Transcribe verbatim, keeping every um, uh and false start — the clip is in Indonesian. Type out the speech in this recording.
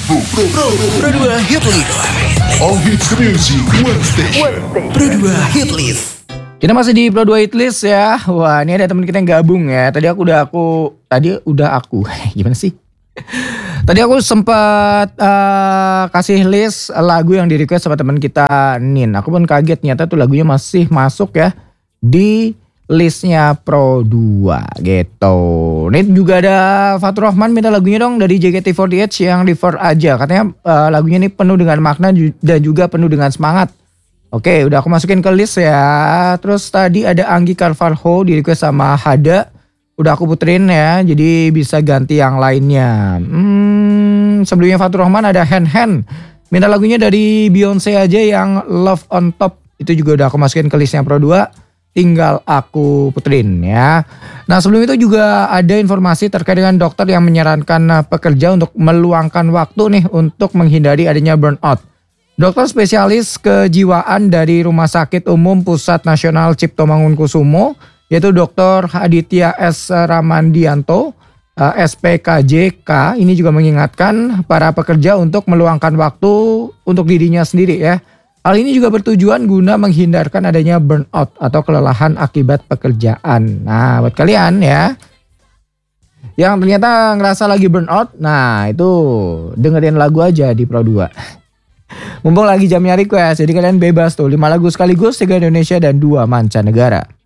Pro, Pro, Pro, Pro dua Hit List. All hits music, one station. Pro dua Hit List. Kita masih di Pro dua Hit List ya. Wah, ini ada teman kita yang gabung ya. Tadi aku udah aku tadi udah aku. Gimana sih? Tadi aku sempat uh, kasih list lagu yang di request sama teman kita Nin. Aku pun kaget ternyata tuh lagunya masih masuk ya di listnya Pro dua gitu. Ini juga ada Fatur Rahman minta lagunya dong dari J K T empat delapan yang River aja. Katanya uh, lagunya ini penuh dengan makna dan juga penuh dengan semangat. Oke, udah aku masukin ke list ya. Terus tadi ada Anggi Carvalho di request sama Hada. Udah aku puterin ya, jadi bisa ganti yang lainnya. Hmm, sebelumnya Fatur Rahman ada Hen Hen. Minta lagunya dari Beyonce aja yang Love on Top. Itu juga udah aku masukin ke listnya Pro dua. Tinggal aku puterin ya. Nah sebelum itu juga ada informasi terkait dengan dokter yang menyarankan pekerja untuk meluangkan waktu nih untuk menghindari adanya burnout. Dokter spesialis kejiwaan dari Rumah Sakit Umum Pusat Nasional Cipto Mangunkusumo yaitu dokter Aditya S. Ramandianto S P K J K ini juga mengingatkan para pekerja untuk meluangkan waktu untuk dirinya sendiri ya. Hal ini juga bertujuan guna menghindarkan adanya burnout atau kelelahan akibat pekerjaan. Nah buat kalian ya yang ternyata ngerasa lagi burnout, nah itu dengerin lagu aja di Pro dua. Mumpung lagi jamnya request, jadi kalian bebas tuh lima lagu sekaligus, tiga Indonesia dan dua mancanegara.